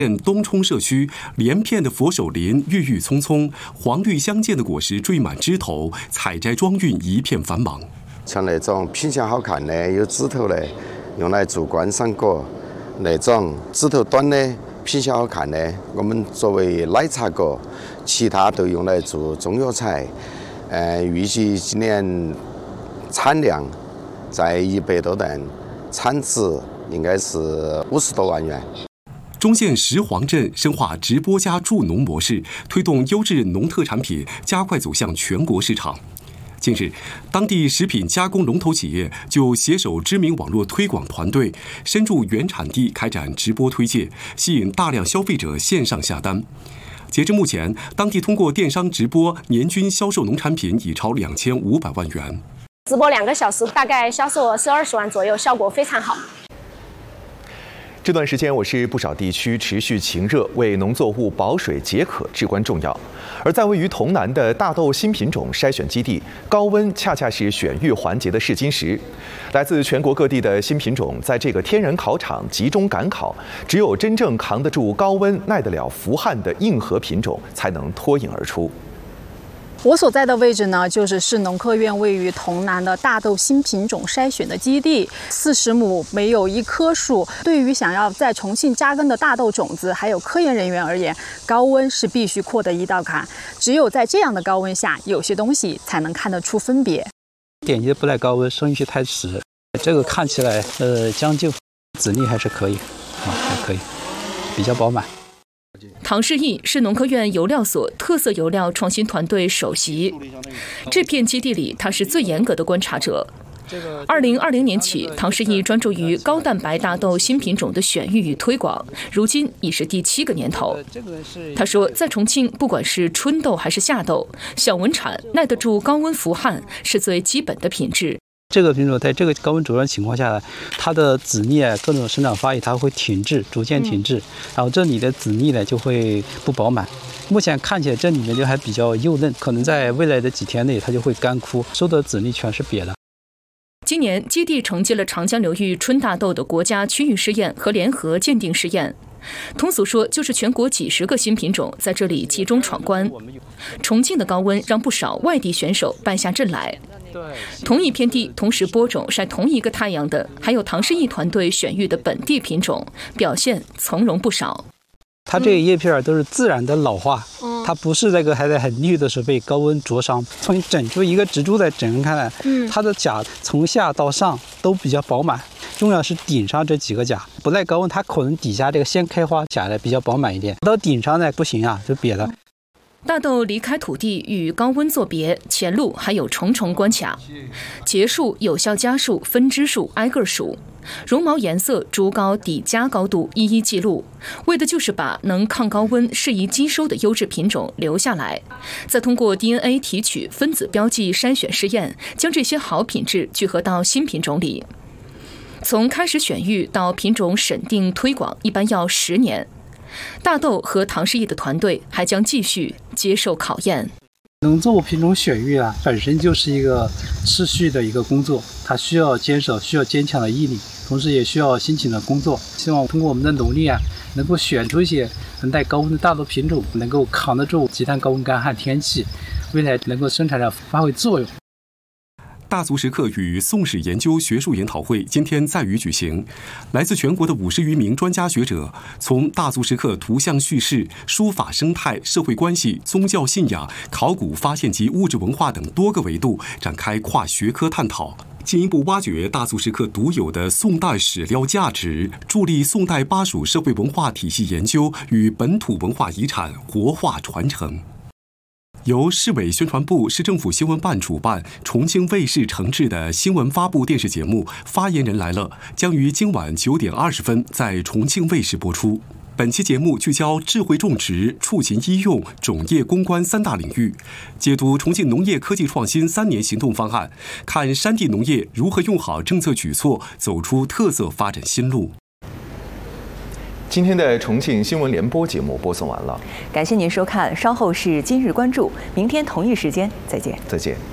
东冲社区连片的佛手林郁郁葱葱，黄绿相间的果实缀满枝头，采摘装运一片繁忙。 像那种品相好看的、有枝头的，用来做观赏果；那种枝头短的、品相好看的，我们作为奶茶果；其他都用来做中药材。预计今年产量在100多吨，产值应该是50多万元。 中县石黄镇深化直播加助农模式，推动优质农特产品加快走向全国市场。近日，当地食品加工龙头企业就携手知名网络推广团队，深入原产地开展直播推介，吸引大量消费者线上下单。截至目前，当地通过电商直播年均销售农产品已超2500万元。 直播2个小时，大概销售额是20万左右，效果非常好。 这段时间，我市不少地区持续晴热，为农作物保水解渴至关重要。而在位于潼南的大豆新品种筛选基地，高温恰恰是选育环节的试金石。来自全国各地的新品种在这个天然考场集中赶考，只有真正扛得住高温、耐得了伏汗的硬核品种，才能脱颖而出。 我所在的位置呢，就是市农科院位于潼南的大豆新品种筛选的基地，40亩没有一棵树。对于想要在重庆扎根的大豆种子还有科研人员而言，高温是必须过的一道坎。只有在这样的高温下，有些东西才能看得出分别。 点击不耐高温，生育太迟，这个看起来将就，籽粒还是可以，还可以，比较饱满。 唐世义是农科院油料所特色油料创新团队首席，这片基地里他是最严格的观察者。2020年起，唐世义专注于高蛋白大豆新品种的选育与推广，如今已是第7个年头。他说，在重庆，不管是春豆还是夏豆，小稳产、耐得住高温伏旱是最基本的品质。 这个品种在这个高温灼热情况下，它的籽粒各种生长发育它会停滞，逐渐停滞，然后这里的籽粒呢就会不饱满。目前看起来这里面就还比较幼嫩，可能在未来的几天内它就会干枯，收的籽粒全是瘪的。 今年基地承接了长江流域春大豆的国家区域试验和联合鉴定试验。通俗说，就是全国几十个新品种在这里集中闯关。重庆的高温让不少外地选手败下阵来。同一片地同时播种晒同一个太阳的，还有唐世义团队选育的本地品种，表现从容不少。 它这个叶片都是自然的老化，它不是那个还在很绿的时候被高温灼伤。从整株一个植株的整个看来，它的甲从下到上都比较饱满，重要是顶上这几个甲不耐高温，它可能底下这个先开花甲的比较饱满一点，到顶上呢不行啊，就瘪了。 大豆离开土地与高温作别，前路还有重重关卡。结束、有效加数、分支数挨个数，绒毛颜色、株高、底夹高度一一记录，为的就是把能抗高温、适宜机收的优质品种留下来，再通过 DNA 提取、分子标记筛选试验，将这些好品质聚合到新品种里。从开始选育到品种审定推广，一般要10年。大豆和唐世义的团队还将继续接受考验。 农作物品种选育本身就是一个持续的一个工作，它需要坚守，需要坚强的毅力，同时也需要辛勤的工作。希望通过我们的努力能够选出一些能耐高温的大豆品种，能够扛得住极端高温干旱天气，未来能够生产量发挥作用。 大足石刻与宋史研究学术研讨会今天在渝举行，来自全国的50余名专家学者，从大足石刻图像叙事、书法生态、社会关系、宗教信仰、考古发现及物质文化等多个维度展开跨学科探讨，进一步挖掘大足石刻独有的宋代史料价值，助力宋代巴蜀社会文化体系研究与本土文化遗产活化传承。由市委宣传部、市政府新闻办主办，重庆卫视承制的新闻发布电视节目《发言人来了》将于今晚9点20分在重庆卫视播出。本期节目聚焦智慧种植、畜禽医用、种业攻关3大领域，解读重庆农业科技创新3年行动方案，看山地农业如何用好政策举措，走出特色发展新路。 今天的重庆新闻联播节目播送完了， 感谢您收看，稍后是今日关注，明天同一时间再见。 再见。